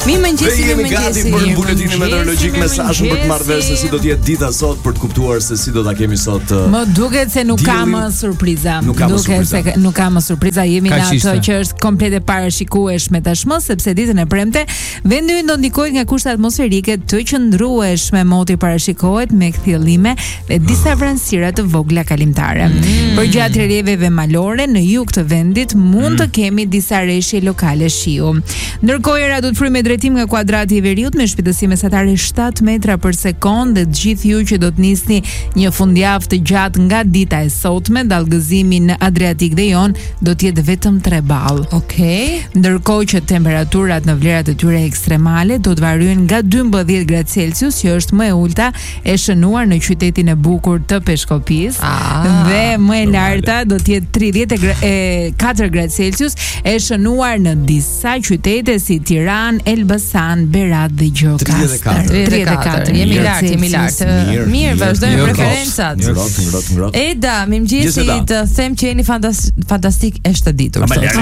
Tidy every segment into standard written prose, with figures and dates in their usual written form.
Mirëmëngjesi, jemi gati për buletinin meteorologjik, mesazhin për të marrë vesh se si do të jetë dita sot, për të kuptuar se si do ta kemi sot. Më duket se nuk ka më surpriza. Nuk ka më surpriza. Jemi në ato që është komplet e parashikueshme tashmë, sepse ditën e premte vendi ynë do ndikohet nga kushte atmosferike të qëndrueshme. Moti parashikohet me kthjellime dhe disa vranësira të vogla kalimtare. Përgjatë relieveve malore në jug të vendit mund të kemi disa reshje lokale shiu. Ndërkohë era do të fryjë me drejtim nga kuadrati i veriut me shpejtësi mesatare 7 metra për sekond dhe të gjithë ju që do të nisni një fundjavë të gjatë nga dita e sotme, dallgëzimi në Adriatik dhe Jon do të jetë vetëm 3 ball. Okej. Ndërkohë që temperaturat në vlerat e tyre ekstremale do të variojnë nga 12 gradë Celsius, që është më e ulta e shënuar në qytetin e bukur të Peshkopisë, dhe më e larta do të jetë 34 gradë Celsius e shënuar në disa qytete si Tiranë, Elbasan, Berat dhe Gjirokastër. 34. Jemi lart. Mirë, vazhdojmë preferencat. Ngrot. Eda, mirëmëngjesi, të them që jeni fantastik e shëditur.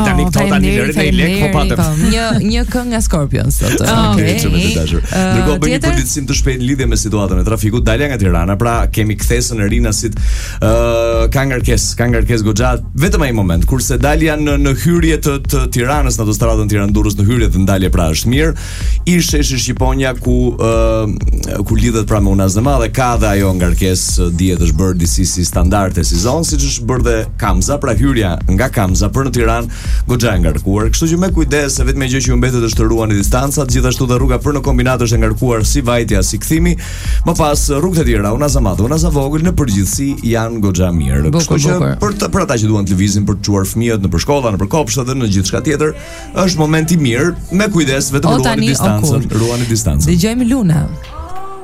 Një këngë nga Scorpions sot. Ndërkohë bëni përditësim të shpejtë në lidhje me situatën e trafikut, dalja nga Tirana, pra kemi kthesën e rinasit, ka ngarkesë goxha vetëm ai moment, kurse dalja në hyrje të Tiranës në autostradën Tiranë-Durrës në hyrje të ndalje pra është mirë. I sheshi Shqiponja ku lidhet pra me Unazën e Madhe, ka dhe ajo ngarkesë, dihet është bërë disi si standarde si zonë, siç është bërë dhe Kamza, pra hyrja nga Kamza për në Tiranë goxha e ngarkuar. Kështu që me kujdes, se vetëm gjë që ju mbetet është të ruani distancat, gjithashtu dhe rruga për në kombinat është e ngarkuar si vajtja si kthimi. Më pas rrugët e tjera, Unaza e Madhe, Unaza e Vogël në përgjithësi janë goxha mirë. Kështu që për ata që duan të lëvizin për të çuar fëmijët në shkolla, në kopshte dhe në gjithë çka tjetër, është momenti mirë, me kujdes, vetëm ruani distancën. Dëgjojmë Luna.